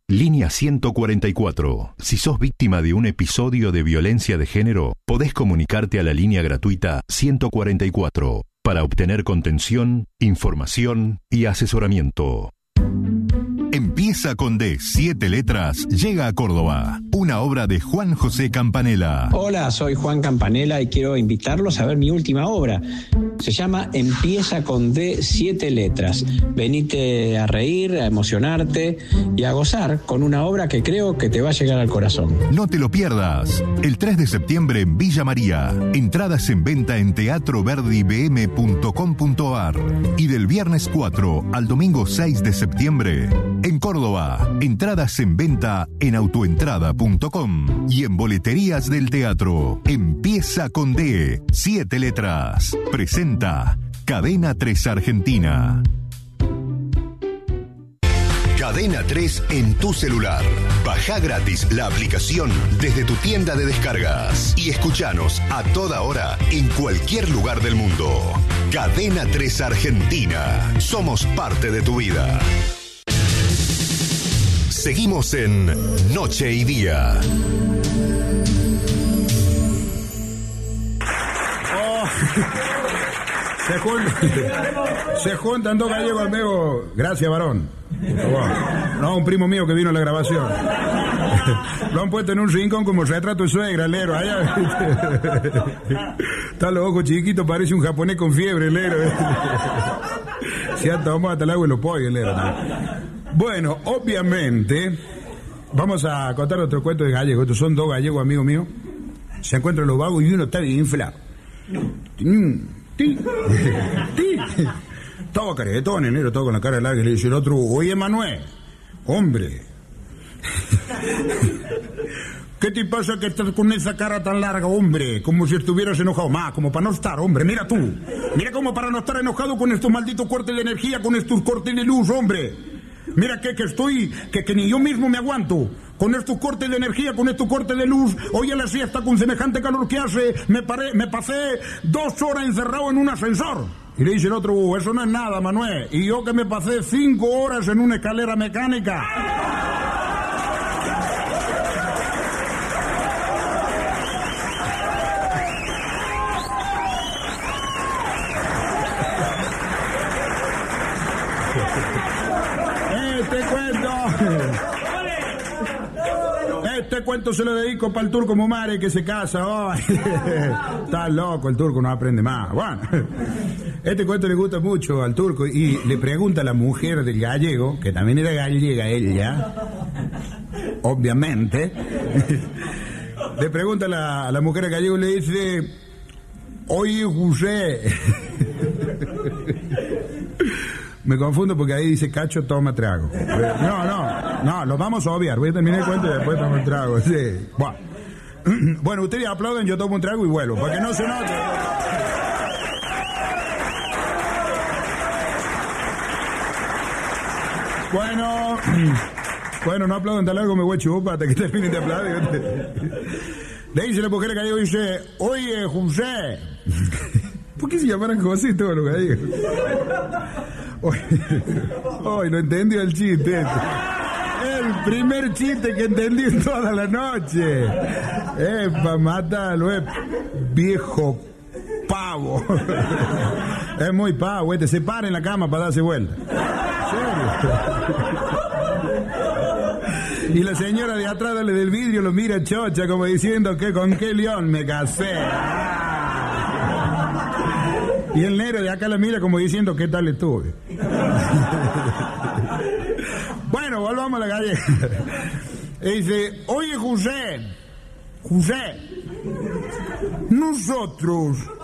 Línea 144. Si sos víctima de un episodio de violencia de género, podés comunicarte a la línea gratuita 144 para obtener contención, información y asesoramiento. Empieza con D, 7 letras, llega a Córdoba. Una obra de Juan José Campanella. Hola, soy Juan Campanella y quiero invitarlos a ver mi última obra. Se llama Empieza con D, 7 letras. Venite a reír, a emocionarte y a gozar con una obra que creo que te va a llegar al corazón. No te lo pierdas. El 3 de septiembre en Villa María. Entradas en venta en teatroverdibm.com.ar. Y del viernes 4 al domingo 6 de septiembre en Córdoba. Entradas en venta en autoentrada.com y en boleterías del teatro. Empieza con D, 7 letras. Presenta Cadena 3 Argentina. Cadena 3 en tu celular. Baja gratis la aplicación desde tu tienda de descargas y escuchanos a toda hora en cualquier lugar del mundo. Cadena 3 Argentina. Somos parte de tu vida. Seguimos en Noche y Día. Se juntan dos gallegos amigos. Gracias, varón. No, un primo mío que vino a la grabación. Lo han puesto en un rincón como retrato de suegra, lero. Allá. Está los ojos chiquitos, parece un japonés con fiebre, lero. Se ha tomado hasta el agua y los pollos, lero. Bueno, obviamente, vamos a contar otro cuento de gallegos. Estos son dos gallegos amigos míos. Se encuentran los vagos y uno está bien inflado. Todo caretón, enero, todo con la cara larga. Y le dice el otro, oye, Manuel, hombre, ¿qué te pasa que estás con esa cara tan larga, hombre? Como si estuvieras enojado. Más, como para no estar, hombre, mira tú. Mira como para no estar enojado con estos malditos cortes de energía, con estos cortes de luz, hombre. Mira que estoy, que ni yo mismo me aguanto. Con estos cortes de energía, con estos cortes de luz. Hoy a la siesta, con semejante calor que hace, me pasé 2 horas encerrado en un ascensor. Y le dice el otro, eso no es nada, Manuel. Y yo que me pasé 5 horas en una escalera mecánica. Este cuento se lo dedico para el turco Mumare que se casa hoy. Está loco, el turco no aprende más. Bueno, este cuento le gusta mucho al turco y le pregunta a la mujer del gallego, que también era gallega ella, obviamente. Le pregunta a la mujer del gallego y le dice, oye, José. Me confundo porque ahí dice cacho, toma trago. No, lo vamos a obviar. Voy a terminar el cuento y después tomo el trago. Sí. Bueno, ustedes aplauden, yo tomo un trago y vuelvo, para que no se note. Bueno, no aplauden tan largo, me voy a chupar hasta que terminen de aplaudir. Le dice la mujer que dice, oye, José. ¿Por qué se llamaran José todos los gallegos? Hoy no entendió el chiste. El primer chiste que entendí en toda la noche. Pa' matarlo, viejo pavo. Es muy pavo, se para en la cama para darse vuelta. ¿Serio? Y la señora de atrás del vidrio lo mira chocha como diciendo que con qué león me casé. Y el negro de acá la mira como diciendo, ¿qué tal estuve? Bueno, volvamos a la gallega. Y dice, oye, José, nosotros